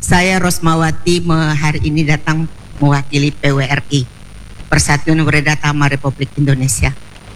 Saya Rosmawati hari ini datang mewakili PWRI, Persatuan Weredatama Republik Indonesia.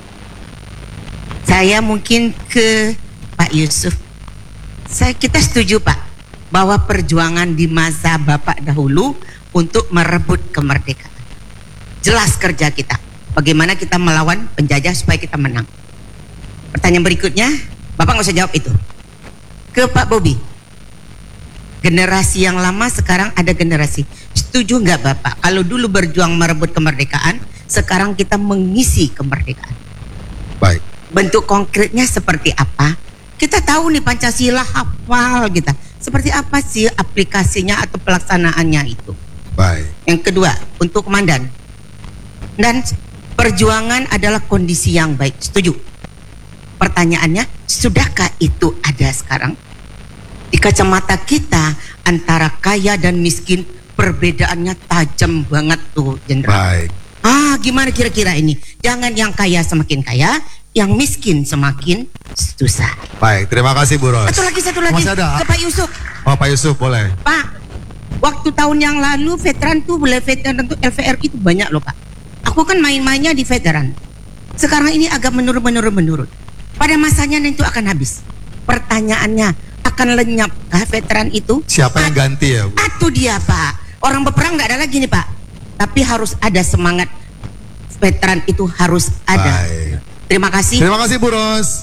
Saya mungkin ke Pak Yusuf. Kita setuju Pak, bahwa perjuangan di masa Bapak dahulu untuk merebut kemerdekaan. Jelas kerja kita, bagaimana kita melawan penjajah supaya kita menang. Pertanyaan berikutnya, Bapak nggak usah jawab itu. Ke Pak Bobi. Generasi yang lama sekarang ada generasi. Setuju nggak Bapak? Kalau dulu berjuang merebut kemerdekaan, sekarang kita mengisi kemerdekaan. Baik. Bentuk konkretnya seperti apa? Kita tahu nih Pancasila hafal kita. Seperti apa sih aplikasinya atau pelaksanaannya itu? Baik. Yang kedua, untuk komandan. Dan perjuangan adalah kondisi yang baik. Setuju? Pertanyaannya, sudahkah itu ada sekarang? Di kacamata kita, antara kaya dan miskin, perbedaannya tajam banget tuh, Jenderal. Baik. Gimana kira-kira ini? Jangan yang kaya semakin kaya, yang miskin semakin susah. Baik, terima kasih Bu Ros. Satu lagi. Masih ada? Ke Pak Yusuf. Oh, Pak Yusuf boleh. Pak, waktu tahun yang lalu veteran tuh LVRI itu banyak loh Pak. Aku kan main-mainnya di veteran. Sekarang ini agak menurun. Pada masanya itu akan habis. Pertanyaannya, akan lenyapkah veteran itu? Siapa yang ganti ya Bu? Itu dia Pak. Orang berperang nggak ada lagi nih Pak. Tapi harus ada semangat. Veteran itu harus ada. Baik. Terima kasih. Terima kasih Bu Ros.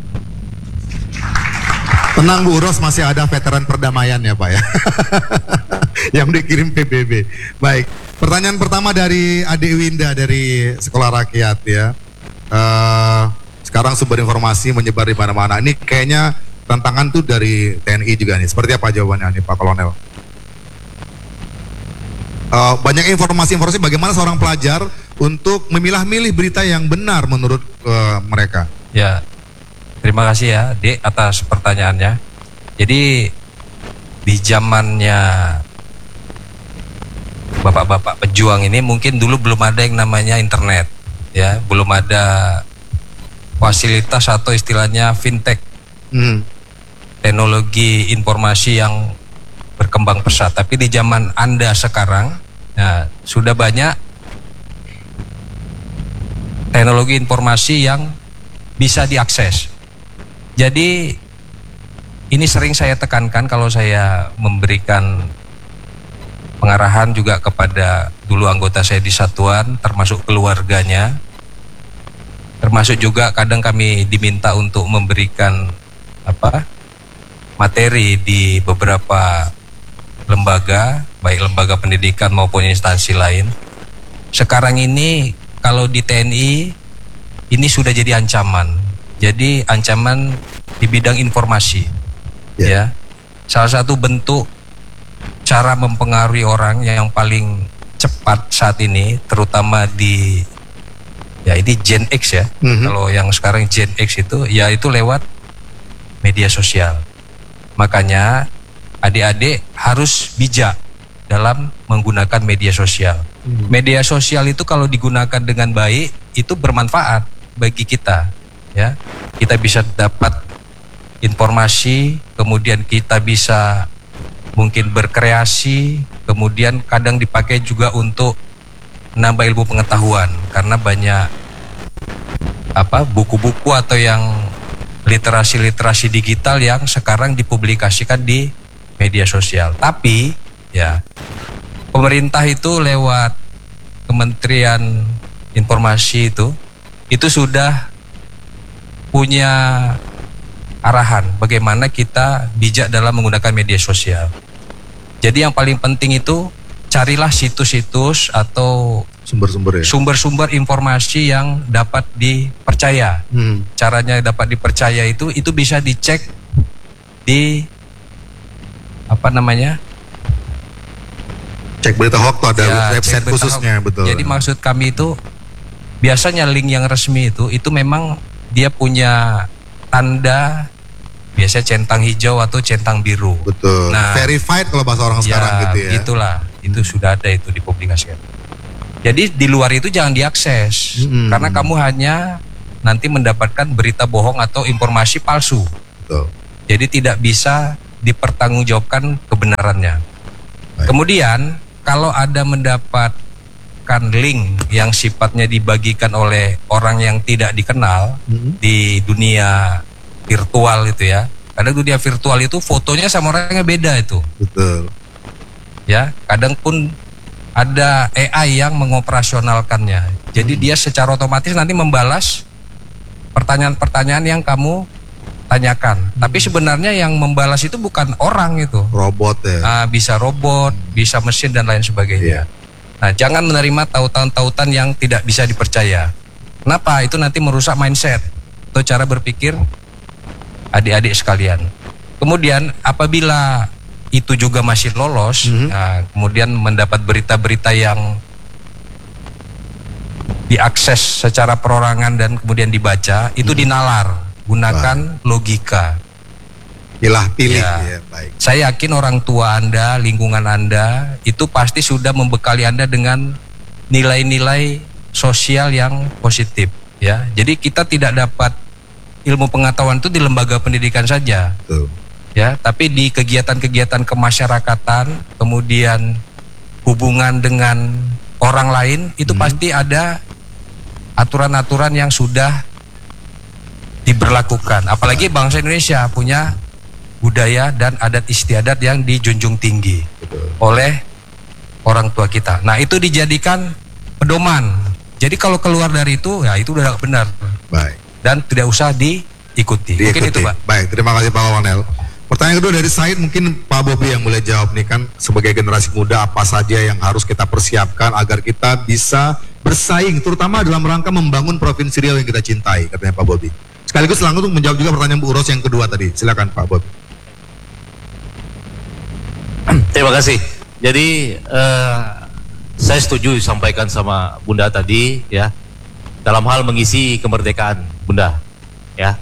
Tenang Bu Ros, masih ada veteran perdamaian ya Pak ya. Yang dikirim PBB. Baik, pertanyaan pertama dari Adik Winda dari Sekolah Rakyat ya. Sekarang sumber informasi menyebar di mana-mana. Ini kayaknya tantangan tuh dari TNI juga nih. Seperti apa jawabannya nih Pak Kolonel? Banyak informasi bagaimana seorang pelajar untuk memilah-milih berita yang benar menurut mereka. Ya, terima kasih ya Dek atas pertanyaannya. Jadi di zamannya bapak-bapak pejuang ini mungkin dulu belum ada yang namanya internet, ya, belum ada fasilitas atau istilahnya fintech, teknologi informasi yang berkembang pesat. Tapi di zaman Anda sekarang, ya, sudah banyak teknologi informasi yang bisa diakses. Jadi ini sering saya tekankan kalau saya memberikan pengarahan juga kepada dulu anggota saya di satuan, termasuk keluarganya, termasuk juga kadang kami diminta untuk memberikan materi di beberapa lembaga, baik lembaga pendidikan maupun instansi lain. Sekarang ini kalau di TNI ini sudah jadi ancaman. Jadi ancaman di bidang informasi. Ya. Salah satu bentuk cara mempengaruhi orang yang paling cepat saat ini, terutama di ini Gen X ya. Kalau yang sekarang Gen X itu yaitu lewat media sosial. Makanya adik-adik harus bijak dalam menggunakan media sosial. Media sosial itu kalau digunakan dengan baik itu bermanfaat bagi kita, ya. Kita bisa dapat informasi, kemudian kita bisa mungkin berkreasi, kemudian kadang dipakai juga untuk menambah ilmu pengetahuan karena banyak buku-buku atau yang literasi digital yang sekarang dipublikasikan di media sosial. Tapi ya pemerintah itu lewat Kementerian Informasi itu sudah punya arahan bagaimana kita bijak dalam menggunakan media sosial. Jadi yang paling penting itu carilah situs-situs atau sumber-sumber informasi yang dapat dipercaya. Caranya dapat dipercaya itu bisa dicek di cek berita hoax tuh ada website khususnya, betul. Jadi maksud kami itu biasanya link yang resmi itu memang dia punya tanda biasanya centang hijau atau centang biru. Betul. Nah, verified kalau bahasa orang sekarang gitu ya. Itulah, itu sudah ada itu dipublikasikan. Jadi di luar itu jangan diakses karena kamu hanya nanti mendapatkan berita bohong atau informasi palsu. Betul. Jadi tidak bisa dipertanggungjawabkan kebenarannya. Kemudian kalau ada mendapatkan link yang sifatnya dibagikan oleh orang yang tidak dikenal di dunia virtual itu ya. Kadang dunia virtual itu fotonya sama orangnya beda itu. Betul. Ya, kadang pun ada AI yang mengoperasionalkannya. Jadi dia secara otomatis nanti membalas pertanyaan-pertanyaan yang kamu tanyakan. Tapi sebenarnya yang membalas itu bukan orang itu. Robot ya. Bisa robot, bisa mesin dan lain sebagainya. Nah, jangan menerima tautan-tautan yang tidak bisa dipercaya. Kenapa? Itu nanti merusak mindset atau cara berpikir adik-adik sekalian. Kemudian apabila itu juga masih lolos, nah, kemudian mendapat berita-berita yang diakses secara perorangan dan kemudian dibaca, itu dinalar. Gunakan logika. Pilih. Ya. Baik. Saya yakin orang tua Anda, lingkungan Anda itu pasti sudah membekali Anda dengan nilai-nilai sosial yang positif, ya. Jadi kita tidak dapat ilmu pengetahuan itu di lembaga pendidikan saja. Betul. Ya, tapi di kegiatan-kegiatan kemasyarakatan, kemudian hubungan dengan orang lain itu pasti ada aturan-aturan yang sudah diberlakukan. Apalagi bangsa Indonesia punya budaya dan adat istiadat yang dijunjung tinggi oleh orang tua kita. Nah, itu dijadikan pedoman. Jadi kalau keluar dari itu, ya itu udah benar. Baik. Dan tidak usah diikuti. Mungkin itu, Pak. Baik, terima kasih Pak Wawanel. Pertanyaan kedua dari Said, mungkin Pak Bobi yang boleh jawab nih, kan sebagai generasi muda apa saja yang harus kita persiapkan agar kita bisa bersaing, terutama dalam rangka membangun Provinsi Riau yang kita cintai, katanya Pak Bobi. Sekaligus langsung untuk menjawab juga pertanyaan Bu Ros yang kedua tadi. Silakan Pak Bobi. Terima kasih. Jadi saya setuju disampaikan sama Bunda tadi, ya, dalam hal mengisi kemerdekaan, Bunda, ya.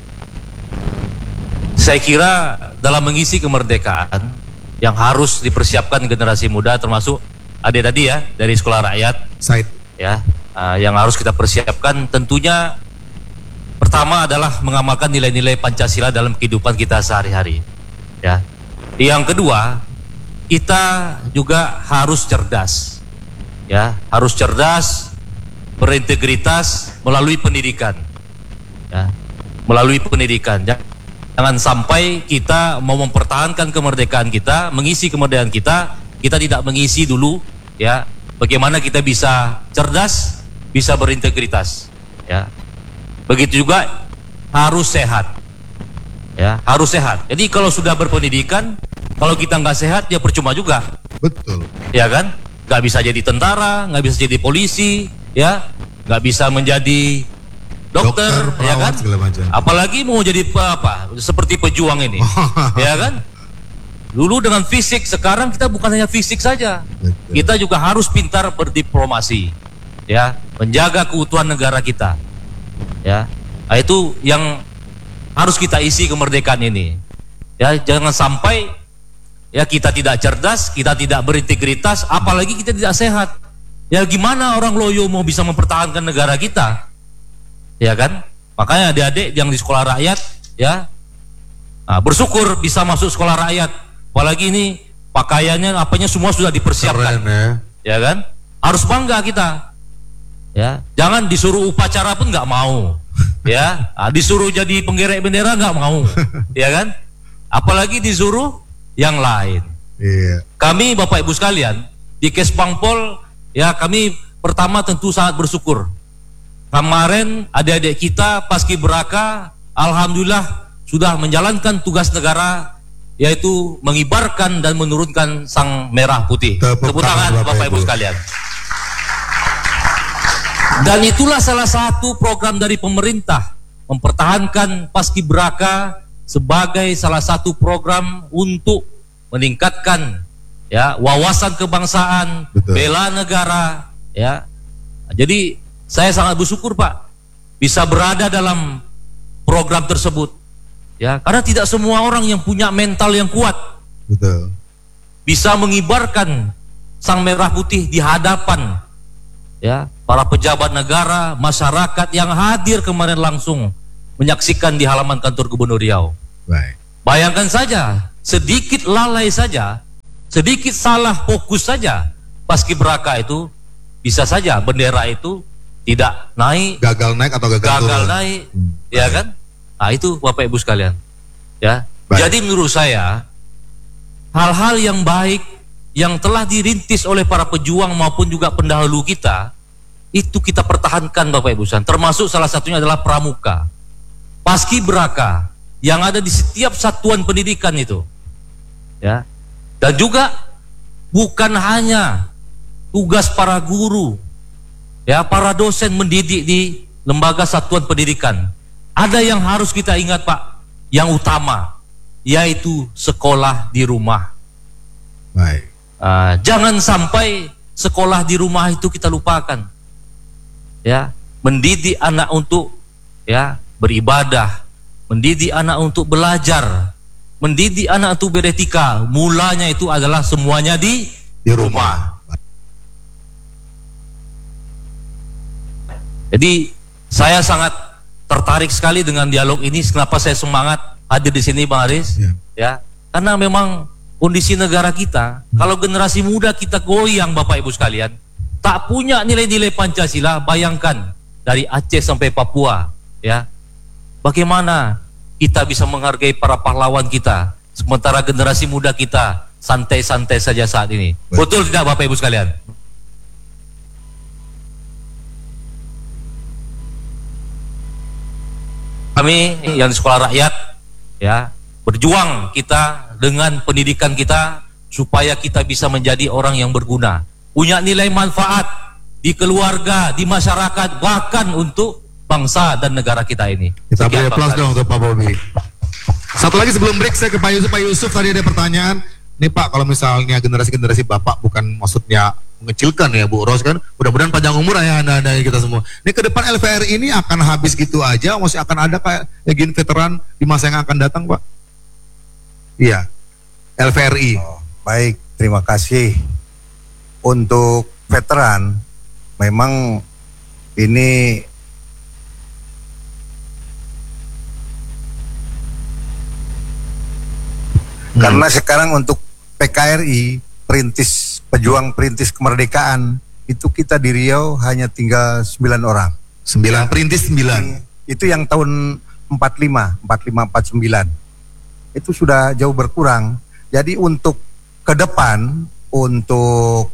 Saya kira dalam mengisi kemerdekaan yang harus dipersiapkan generasi muda, termasuk adik tadi ya dari sekolah rakyat, Said, ya, yang harus kita persiapkan tentunya pertama adalah mengamalkan nilai-nilai Pancasila dalam kehidupan kita sehari-hari, ya. Yang kedua, kita juga harus cerdas, ya, harus cerdas, berintegritas melalui pendidikan, ya, melalui pendidikan. Jangan sampai kita mau mempertahankan kemerdekaan kita, mengisi kemerdekaan kita tidak mengisi dulu, ya, bagaimana kita bisa cerdas, bisa berintegritas, ya. Begitu juga harus sehat, ya, harus sehat. Jadi kalau sudah berpendidikan, kalau kita nggak sehat ya percuma juga. betul. Ya kan? Nggak bisa jadi tentara, nggak bisa jadi polisi, ya, nggak bisa menjadi dokter, ya kan? segala macam. Apalagi mau jadi apa? Seperti pejuang ini, ya kan? Dulu dengan fisik, sekarang kita bukan hanya fisik saja, Betul. kita juga harus pintar berdiplomasi, ya, menjaga keutuhan negara kita. Ya, nah, itu yang harus kita isi kemerdekaan ini. Ya, jangan sampai ya kita tidak cerdas, kita tidak berintegritas, apalagi kita tidak sehat. Ya, gimana orang loyo mau bisa mempertahankan negara kita? Ya kan? Makanya adik-adik yang di sekolah rakyat, ya, nah, bersyukur bisa masuk sekolah rakyat. Apalagi ini pakaiannya, apanya semua sudah dipersiapkan. Keren, ya kan? Harus bangga kita. Ya, jangan disuruh upacara pun nggak mau, ya. Disuruh jadi penggerek bendera nggak mau, ya kan? Apalagi disuruh yang lain. Iya. Kami Bapak Ibu sekalian di Kesbangpol, ya, kami pertama tentu sangat bersyukur. Kemarin adik-adik kita Paskibraka, alhamdulillah sudah menjalankan tugas negara, yaitu mengibarkan dan menurunkan sang merah putih. Tepuk tangan Bapak Ibu sekalian. Dan itulah salah satu program dari pemerintah, mempertahankan Paskibraka sebagai salah satu program untuk meningkatkan, ya, wawasan kebangsaan, Betul. bela negara, ya. Jadi saya sangat bersyukur Pak bisa berada dalam program tersebut, ya, karena tidak semua orang yang punya mental yang kuat Betul. bisa mengibarkan sang merah putih di hadapan, ya, para pejabat negara, masyarakat yang hadir kemarin langsung menyaksikan di halaman kantor Gubernur Riau. Baik. Bayangkan saja, sedikit lalai saja sedikit salah fokus saja paskibraka itu bisa saja bendera itu tidak naik, gagal naik atau gagal turun. naik, ya kan? Nah itu Bapak Ibu sekalian, ya. Baik. Jadi menurut saya hal-hal yang baik yang telah dirintis oleh para pejuang maupun juga pendahulu kita itu kita pertahankan Bapak Ibu sekalian. Termasuk salah satunya adalah pramuka, paskibraka yang ada di setiap satuan pendidikan itu, ya. Dan juga bukan hanya tugas para guru, ya, para dosen mendidik di lembaga satuan pendidikan. Ada yang harus kita ingat Pak, yang utama, yaitu sekolah di rumah. Baik. Jangan sampai sekolah di rumah itu kita lupakan, ya. Mendidik anak untuk, ya, beribadah, mendidik anak untuk belajar, mendidik anak untuk beretika. Mulanya itu adalah semuanya di rumah. Jadi saya sangat tertarik sekali dengan dialog ini. Kenapa saya semangat hadir di sini Bang Aris? Ya, karena memang kondisi negara kita, kalau generasi muda kita goyang Bapak Ibu sekalian, tak punya nilai-nilai Pancasila. Bayangkan dari Aceh sampai Papua, ya, bagaimana kita bisa menghargai para pahlawan kita, sementara generasi muda kita santai-santai saja saat ini. Betul tidak Bapak Ibu sekalian? Kami yang di sekolah rakyat, ya, berjuang kita dengan pendidikan kita supaya kita bisa menjadi orang yang berguna, punya nilai manfaat di keluarga, di masyarakat, bahkan untuk bangsa dan negara kita ini. Kita beri aplaus dong untuk Pak Bobi. Satu lagi sebelum break saya ke Pak Yusuf. Pak Yusuf, tadi ada pertanyaan nih Pak, kalau misalnya generasi-generasi Bapak, bukan maksudnya mengecilkan ya Bu Ros kan, mudah-mudahan panjang umur ya anda kita semua. Ini ke depan LVRI ini akan habis gitu aja, masih akan ada kayak legend veteran di masa yang akan datang Pak? Iya, LVRI. Baik, terima kasih. Untuk veteran, memang ini karena sekarang untuk PKRI, pejuang perintis kemerdekaan, itu kita di Riau hanya tinggal 9 orang. 9 perintis 9. Itu yang tahun 49. Itu sudah jauh berkurang. Jadi untuk ke depan, untuk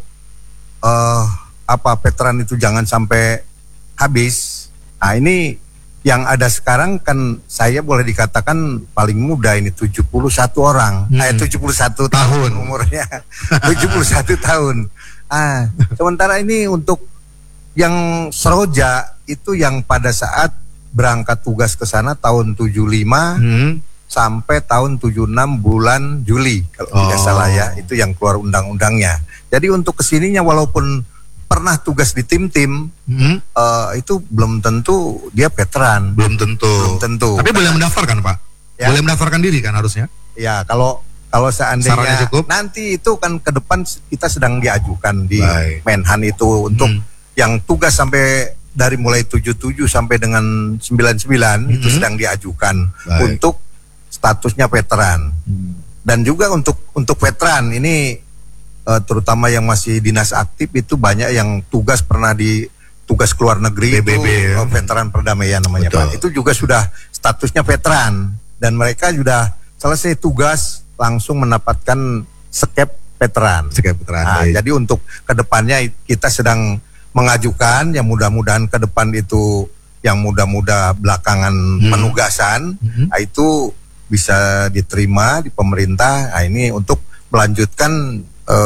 veteran itu jangan sampai habis. Nah ini yang ada sekarang kan saya boleh dikatakan paling muda ini 71 orang. 71 tahun umurnya. 71 tahun. Sementara ini untuk yang Seroja itu yang pada saat berangkat tugas ke sana tahun 75 sampai tahun 76 bulan Juli kalau tidak salah ya, itu yang keluar undang-undangnya. Jadi untuk kesininya walaupun pernah tugas di tim-tim, itu belum tentu dia veteran. Belum tentu. Tapi boleh mendaftarkan Pak? Ya? Boleh mendaftarkan diri kan harusnya? Ya, kalau seandainya nanti itu kan ke depan kita sedang diajukan di Menhan itu untuk yang tugas sampai dari mulai 77 sampai dengan 99 itu sedang diajukan untuk statusnya veteran. Dan juga untuk veteran ini terutama yang masih dinas aktif itu banyak yang pernah di tugas ke luar negeri, PBB, veteran perdamaian namanya Pak. Itu juga sudah statusnya veteran dan mereka sudah selesai tugas langsung mendapatkan skep veteran. Jadi untuk kedepannya kita sedang mengajukan yang mudah-mudahan ke depan itu yang muda-muda belakangan penugasan, itu bisa diterima di pemerintah. Nah, ini untuk melanjutkan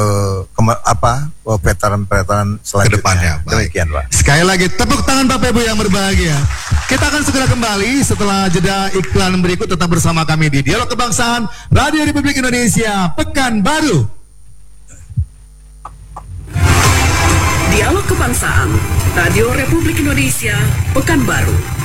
veteran-veteran selanjutnya. Demikian Pak. Sekali lagi tepuk tangan Bapak Ibu yang berbahagia. Kita akan segera kembali setelah jeda iklan berikut. Tetap bersama kami di Dialog Kebangsaan Radio Republik Indonesia Pekanbaru. Dialog Kebangsaan Radio Republik Indonesia Pekanbaru.